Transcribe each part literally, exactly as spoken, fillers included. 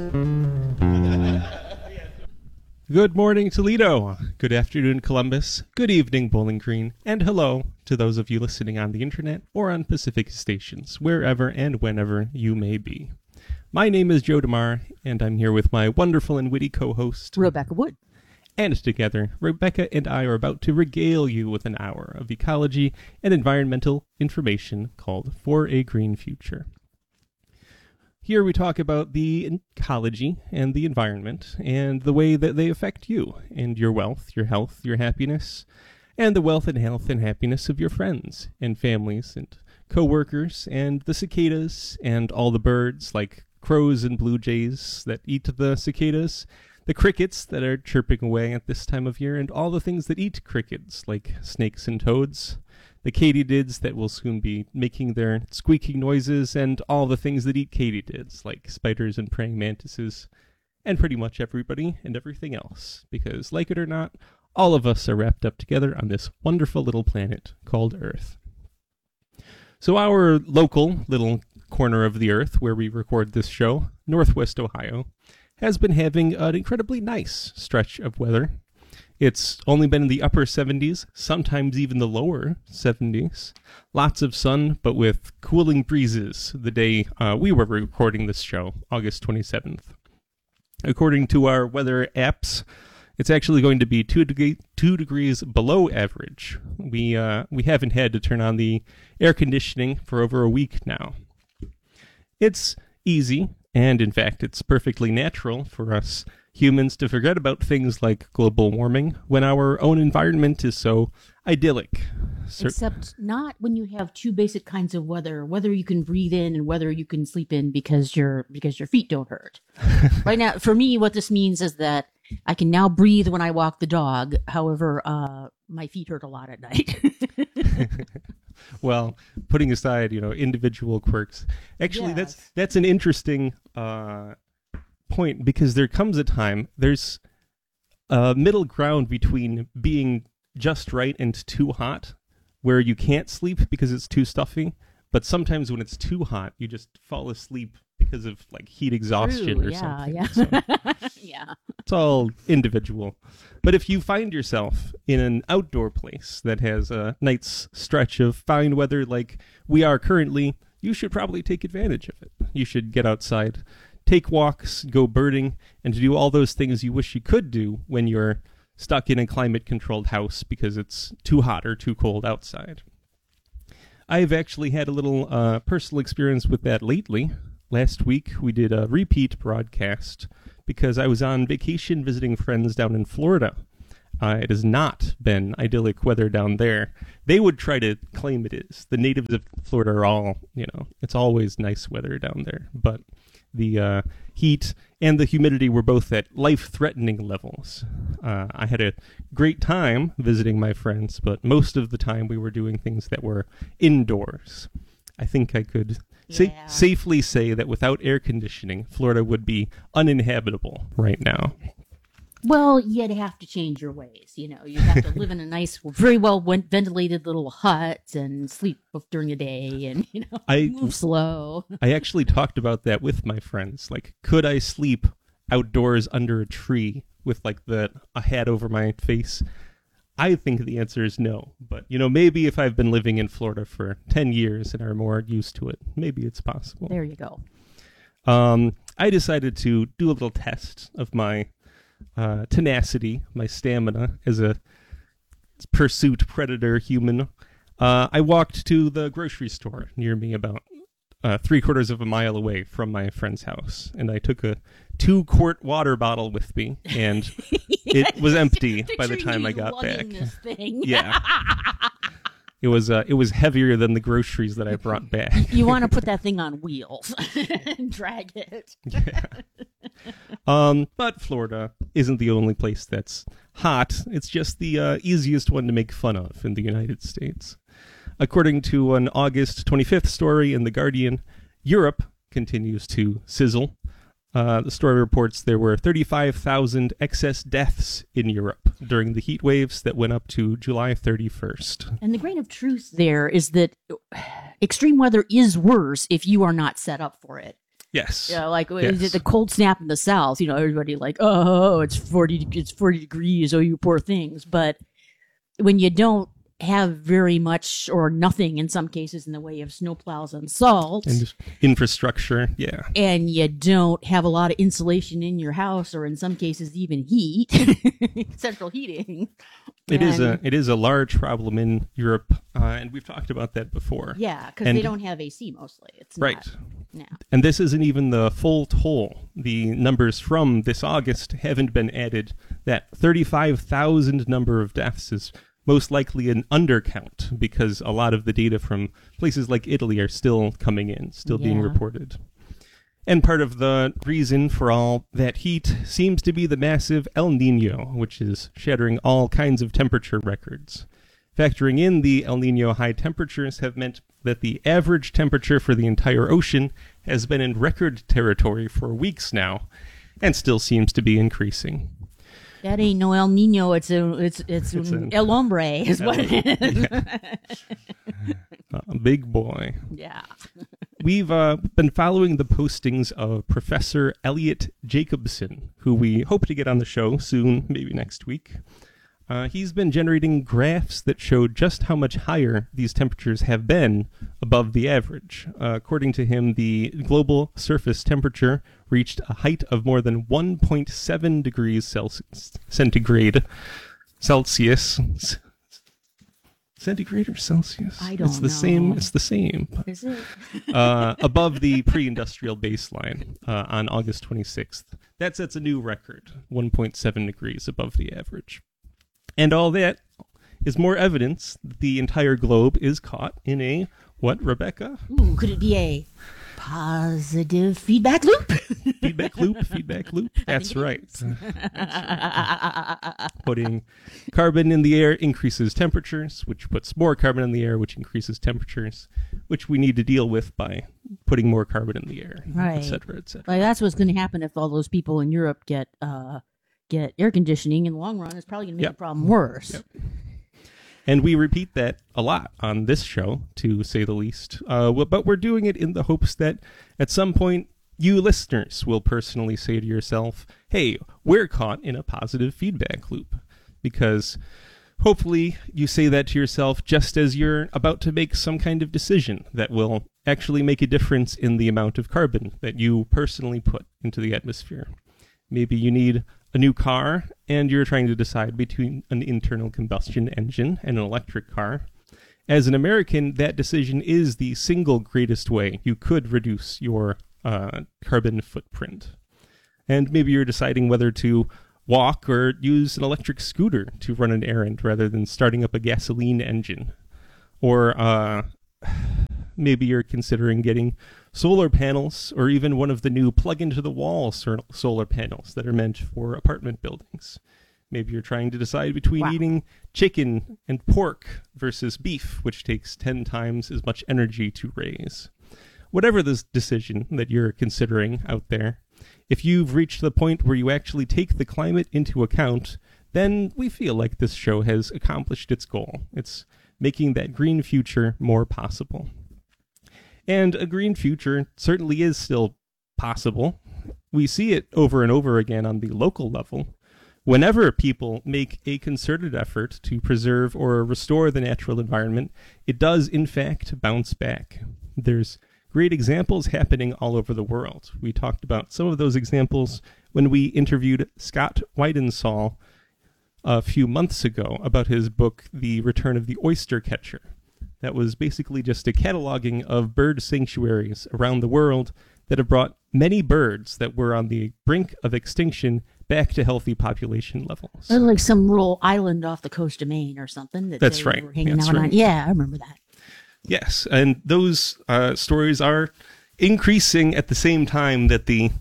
Good morning, Toledo. Good afternoon, Columbus. Good evening, Bowling Green. And hello to those of you listening on the internet or on Pacific stations, wherever and whenever you may be. My name is Joe DeMar, and I'm here with my wonderful and witty co-host, Rebecca Wood. And together, Rebecca and I are about to regale you with an hour of ecology and environmental information called For a Green Future. Here we talk about the ecology and the environment and the way that they affect you and your wealth, your health, your happiness, and the wealth and health and happiness of your friends and families and co-workers and the cicadas and all the birds like crows and blue jays that eat the cicadas, the crickets that are chirping away at this time of year, and all the things that eat crickets like snakes and toads, the katydids that will soon be making their squeaking noises, and all the things that eat katydids, like spiders and praying mantises, and pretty much everybody and everything else. Because, like it or not, all of us are wrapped up together on this wonderful little planet called Earth. So our local little corner of the Earth where we record this show, Northwest Ohio, has been having an incredibly nice stretch of weather. It's only been in the upper seventies, sometimes even the lower seventies. Lots of sun, but with cooling breezes the day uh, we were recording this show, August twenty-seventh. According to our weather apps, it's actually going to be two, deg- two degrees below average. We, uh, we haven't had to turn on the air conditioning for over a week now. It's easy, and in fact, it's perfectly natural for us humans to forget about things like global warming when our own environment is so idyllic. Cer- Except not when you have two basic kinds of weather, whether you can breathe in and whether you can sleep in because your because your feet don't hurt. Right now, for me, what this means is that I can now breathe when I walk the dog. However, uh, my feet hurt a lot at night. Well, putting aside, you know, individual quirks, actually, yes. that's that's an interesting uh, point, because there comes a time, there's a middle ground between being just right and too hot, where you can't sleep because it's too stuffy, but sometimes when it's too hot, you just fall asleep because of like heat exhaustion True, or yeah, something. Yeah, so yeah. It's all individual. But if you find yourself in an outdoor place that has a nice stretch of fine weather like we are currently, you should probably take advantage of it. You should get outside, take walks, go birding, and do all those things you wish you could do when you're stuck in a climate-controlled house because it's too hot or too cold outside. I've actually had a little uh, personal experience with that lately. Last week, we did a repeat broadcast because I was on vacation visiting friends down in Florida. Uh, it has not been idyllic weather down there. They would try to claim it is. The natives of Florida are all, you know, it's always nice weather down there. But the uh, heat and the humidity were both at life-threatening levels. Uh, I had a great time visiting my friends, but most of the time we were doing things that were indoors. I think I could sa- yeah. safely say that without air conditioning, Florida would be uninhabitable right now. Well, you'd have to change your ways. You know, you'd have to live in a nice, very well ventilated little hut and sleep during the day, and you know, I, move slow. I actually talked about that with my friends. Like, could I sleep outdoors under a tree with like the a hat over my face? I think the answer is no. But you know, maybe if I've been living in Florida for ten years and are more used to it, maybe it's possible. There you go. Um, I decided to do a little test of my Uh, tenacity, my stamina as a pursuit predator human. Uh, I walked to the grocery store near me about uh, three quarters of a mile away from my friend's house, and I took a two quart water bottle with me, and it was empty by the time I got back. This thing. Yeah. It was uh, it was heavier than the groceries that I brought back. You want to put that thing on wheels and drag it. Yeah. Um, but Florida isn't the only place that's hot. It's just the uh, easiest one to make fun of in the United States. According to an August twenty-fifth story in The Guardian, Europe continues to sizzle. Uh, the story reports there were thirty-five thousand excess deaths in Europe during the heat waves that went up to July thirty-first. And the grain of truth there is that extreme weather is worse if you are not set up for it. Yes. You know, like Yes. the cold snap in the South, you know, everybody like, oh, it's forty, it's forty degrees, oh, you poor things. But when you don't have very much or nothing in some cases in the way of snowplows and salt, And just infrastructure, yeah. and you don't have a lot of insulation in your house, or in some cases even heat, central heating. It is a And- it is a large problem in Europe, uh, and we've talked about that before. Yeah, because And- they don't have A C mostly. It's not, Right. Yeah. And this isn't even the full toll. The numbers from this August haven't been added. That thirty-five thousand number of deaths is most likely an undercount because a lot of the data from places like Italy are still coming in, still being Yeah. reported. And part of the reason for all that heat seems to be the massive El Nino, which is shattering all kinds of temperature records. Factoring in the El Nino high temperatures have meant that the average temperature for the entire ocean has been in record territory for weeks now, and still seems to be increasing. That ain't no El Nino. It's a it's it's, It's un- an- El Hombre is what it is. Uh, big boy. Yeah. We've uh, been following the postings of Professor Elliot Jacobson, who we hope to get on the show soon, maybe next week. Uh, he's been generating graphs that show just how much higher these temperatures have been above the average. Uh, according to him, the global surface temperature reached a height of more than one point seven degrees Celsius, centigrade Celsius. S- Centigrade or Celsius? I don't It's the same. know. It's the same. Is it? uh, above the pre-industrial baseline uh, on August twenty-sixth. That sets a new record, one point seven degrees above the average. And all that is more evidence that the entire globe is caught in a, what, Rebecca? Ooh, could it be a positive feedback loop? Feedback loop, feedback loop. That's think it right. Putting carbon in the air increases temperatures, which puts more carbon in the air, which increases temperatures, which we need to deal with by putting more carbon in the air, Right. et cetera, et cetera. Like, that's what's going to happen if all those people in Europe get uh, get air conditioning. In the long run, it's probably going to make Yep. the problem worse. Yep. And we repeat that a lot on this show, to say the least. Uh, w- but we're doing it in the hopes that at some point you listeners will personally say to yourself, hey, we're caught in a positive feedback loop. Because hopefully you say that to yourself just as you're about to make some kind of decision that will actually make a difference in the amount of carbon that you personally put into the atmosphere. Maybe you need a new car, and you're trying to decide between an internal combustion engine and an electric car. As an American, that decision is the single greatest way you could reduce your uh, carbon footprint. And maybe you're deciding whether to walk or use an electric scooter to run an errand rather than starting up a gasoline engine. Or uh, maybe you're considering getting solar panels, or even one of the new plug-into-the-wall sur- solar panels that are meant for apartment buildings. Maybe you're trying to decide between Wow. eating chicken and pork versus beef, which takes ten times as much energy to raise. Whatever this decision that you're considering out there, if you've reached the point where you actually take the climate into account, then we feel like this show has accomplished its goal. It's making that green future more possible. And a green future certainly is still possible. We see it over and over again on the local level. Whenever people make a concerted effort to preserve or restore the natural environment, it does in fact bounce back. There's great examples happening all over the world. We talked about some of those examples when we interviewed Scott Weidensaul a few months ago about his book, The Return of the Oyster Catcher. That was basically just a cataloging of bird sanctuaries around the world that have brought many birds that were on the brink of extinction back to healthy population levels. Or like some rural island off the coast of Maine or something. That That's they right. Were hanging That's out on. right. Yeah, I remember that. Yes, and those uh, stories are increasing at the same time that the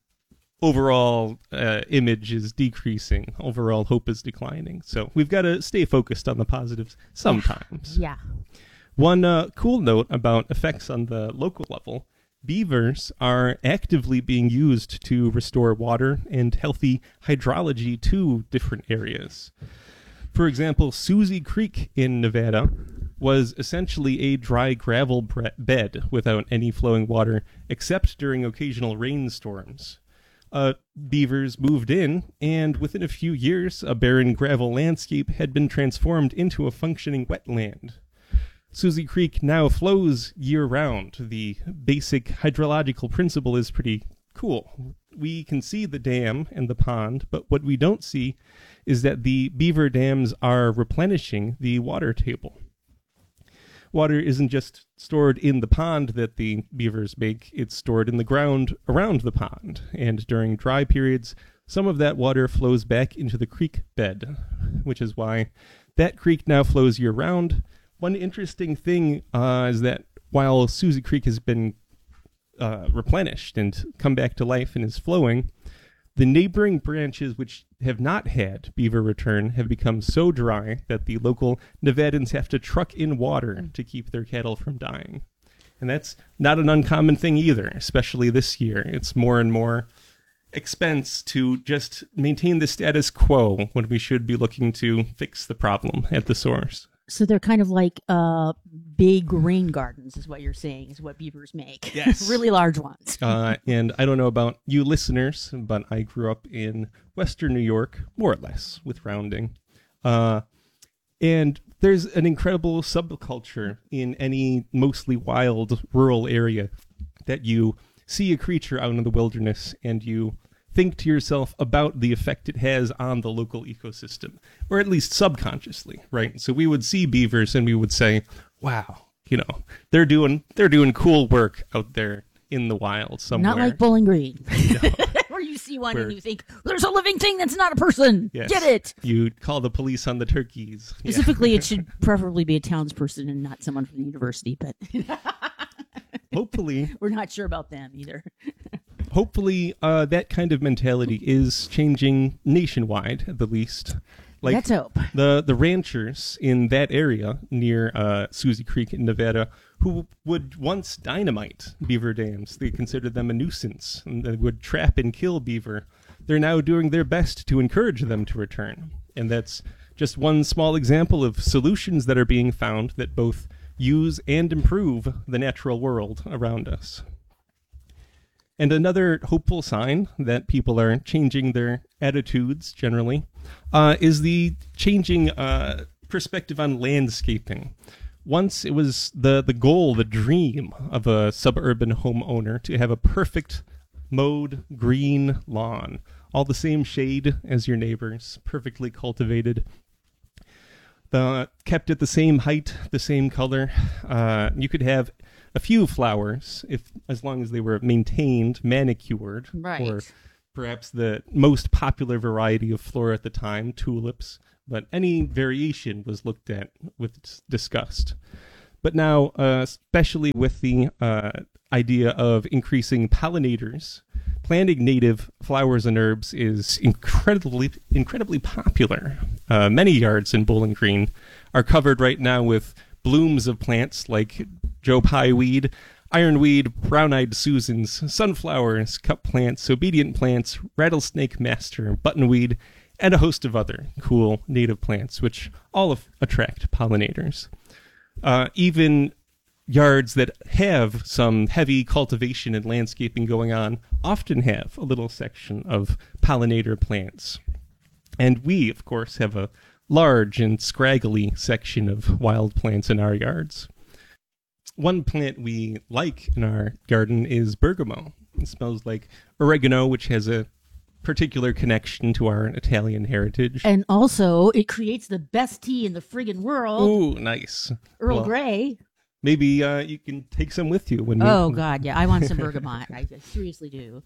overall uh, image is decreasing. Overall hope is declining. So we've got to stay focused on the positives sometimes. Yeah. One uh, cool note about effects on the local level: beavers are actively being used to restore water and healthy hydrology to different areas. For example, Susie Creek in Nevada was essentially a dry gravel bre- bed without any flowing water except during occasional rainstorms. Uh, beavers moved in, and within a few years, a barren gravel landscape had been transformed into a functioning wetland. Susie Creek now flows year-round. The basic hydrological principle is pretty cool. We can see the dam and the pond, but what we don't see is that the beaver dams are replenishing the water table. Water isn't just stored in the pond that the beavers make, it's stored in the ground around the pond. And during dry periods, some of that water flows back into the creek bed, which is why that creek now flows year-round. One interesting thing uh, is that while Susie Creek has been uh, replenished and come back to life and is flowing, the neighboring branches which have not had beaver return have become so dry that the local Nevadans have to truck in water to keep their cattle from dying. And that's not an uncommon thing either, especially this year. It's more and more expense to just maintain the status quo when we should be looking to fix the problem at the source. So they're kind of like uh, big rain gardens, is what you're saying, is what beavers make. Yes. Really large ones. uh, and I don't know about you listeners, but I grew up in Western New York, more or less, with rounding. Uh, and there's an incredible subculture in any mostly wild rural area that you see a creature out in the wilderness and you think to yourself about the effect it has on the local ecosystem, or at least subconsciously, right? So we would see beavers and we would say, wow, you know, they're doing they're doing cool work out there in the wild somewhere. Not like Bowling Green. No. Where you see one Where- and you think, there's a living thing that's not a person. Yes. Get it. You call the police on the turkeys. Yeah. Specifically, it should preferably be a townsperson and not someone from the university, but Hopefully, we're not sure about them either. hopefully uh, that kind of mentality is changing nationwide, at the least. Like Let's hope. the the ranchers in that area near uh, Susie Creek in Nevada, who would once dynamite beaver dams, they considered them a nuisance and they would trap and kill beaver. They're now doing their best to encourage them to return, and that's just one small example of solutions that are being found that both use and improve the natural world around us. And another hopeful sign that people are changing their attitudes generally uh, is the changing uh, perspective on landscaping. Once it was the, the goal, the dream of a suburban homeowner to have a perfect mowed green lawn, all the same shade as your neighbors, perfectly cultivated, the, kept at the same height, the same color. Uh, you could have a few flowers, if as long as they were maintained, manicured, Right. or perhaps the most popular variety of flora at the time, tulips. But any variation was looked at with disgust. But now, uh, especially with the uh, idea of increasing pollinators, planting native flowers and herbs is incredibly, incredibly popular. Uh, many yards in Bowling Green are covered right now with blooms of plants like Joe Pye weed, ironweed, brown-eyed Susans, sunflowers, cup plants, obedient plants, rattlesnake master, buttonweed, and a host of other cool native plants, which all of attract pollinators. Uh, even yards that have some heavy cultivation and landscaping going on often have a little section of pollinator plants. And we, of course, have a large and scraggly section of wild plants in our yards. One plant we like in our garden is bergamot. It smells like oregano, which has a particular connection to our Italian heritage. And also, it creates the best tea in the friggin' world. Ooh, nice. Earl Well, Grey. Maybe uh, you can take some with you when we... Oh, God, yeah. I want some bergamot. I seriously do.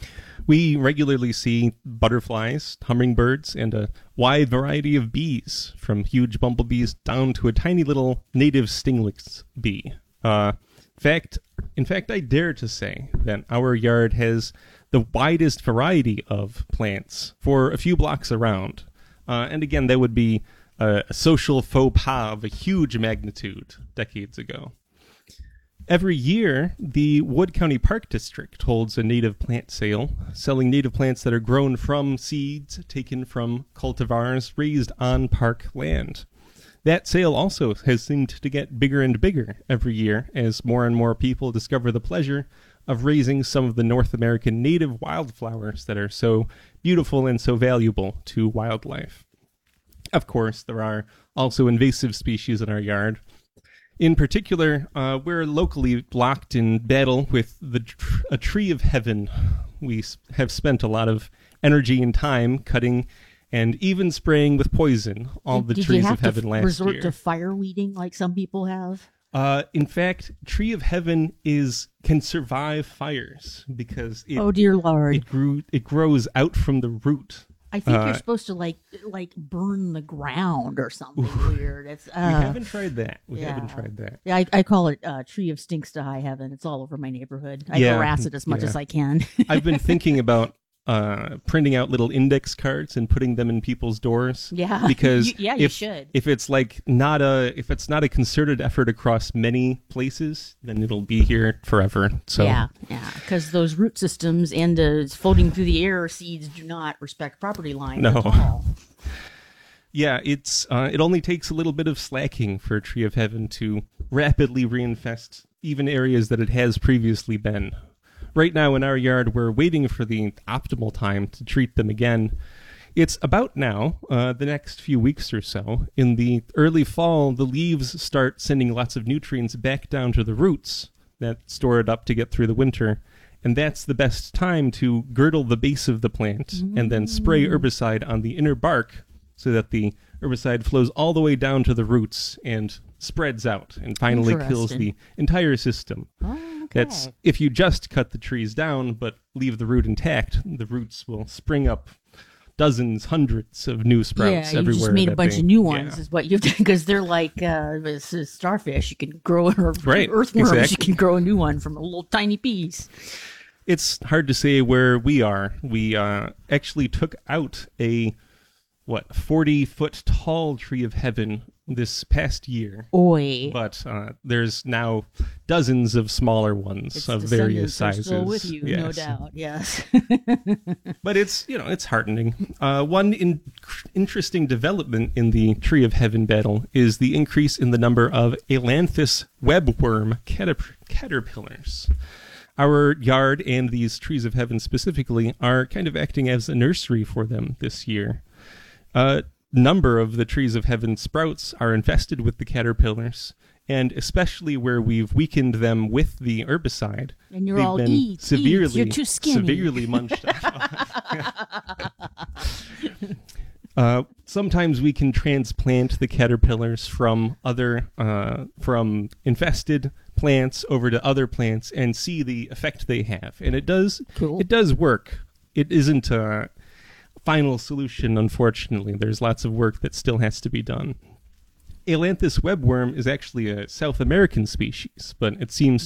We regularly see butterflies, hummingbirds, and a wide variety of bees, from huge bumblebees down to a tiny little native stingless bee. Uh, in fact, in fact, I dare to say that our yard has the widest variety of plants for a few blocks around. Uh, and again, that would be a, a social faux pas of a huge magnitude decades ago. Every year, the Wood County Park District holds a native plant sale, selling native plants that are grown from seeds taken from cultivars raised on park land. That sale also has seemed to get bigger and bigger every year as more and more people discover the pleasure of raising some of the North American native wildflowers that are so beautiful and so valuable to wildlife. Of course, there are also invasive species in our yard. In particular, uh, we're locally locked in battle with the tr- a tree of heaven. We s- have spent a lot of energy and time cutting and even spraying with poison all Did- the did you trees have of to heaven f- last resort year. to fire weeding like some people have? Uh, in fact, tree of heaven is can survive fires because it Oh dear Lord! it grew it grows out from the root. I think uh, you're supposed to like like burn the ground or something weird. It's uh, We haven't tried that. We yeah. haven't tried that. Yeah, I, I call it uh, tree of stinks to high heaven. It's all over my neighborhood. I Yeah, harass it as much yeah. as I can. I've been thinking about uh, printing out little index cards and putting them in people's doors. Yeah, because You- yeah, you if, should. If it's like not a if it's not a concerted effort across many places, then it'll be here forever. So Yeah, yeah, because those root systems and uh, floating through the air seeds do not respect property lines No. at all. yeah, it's uh, it only takes a little bit of slacking for a tree of heaven to rapidly reinfest even areas that it has previously been. Right now in our yard, we're waiting for the optimal time to treat them again. It's about now, uh, the next few weeks or so. In the early fall, the leaves start sending lots of nutrients back down to the roots that store it up to get through the winter. And that's the best time to girdle the base of the plant and then spray herbicide on the inner bark so that the herbicide flows all the way down to the roots and spreads out and finally kills Interesting. the entire system. Oh, okay. That's if you just cut the trees down but leave the root intact, the roots will spring up dozens, hundreds of new sprouts yeah, you everywhere. just made a that bunch they- of new ones, yeah. is what you've done, because they're like uh, this is starfish. You can grow, or Right, earthworms. exactly. You can grow a new one from a little tiny piece. It's hard to say where we are. We uh, actually took out a what forty foot tall tree of heaven this past year. Oi, But uh, there's now dozens of smaller ones its of various descendants are sizes. still with you, no Yes. doubt. Yes. But it's, you know, it's heartening. Uh, one in- interesting development in the Tree of Heaven battle is the increase in the number of Ailanthus webworm caterp- caterpillars. Our yard and these Trees of Heaven specifically are kind of acting as a nursery for them this year. A number of the Trees of Heaven sprouts are infested with the caterpillars, and especially where we've weakened them with the herbicide, And you're they've all, been "Eat, eat, severely, you're too skinny." severely munched on. Uh, sometimes we can transplant the caterpillars from other uh, from infested plants over to other plants and see the effect they have, and it does Cool. it does work. It isn't a final solution, unfortunately. There's lots of work that still has to be done. Ailanthus webworm is actually a South American species, but it seems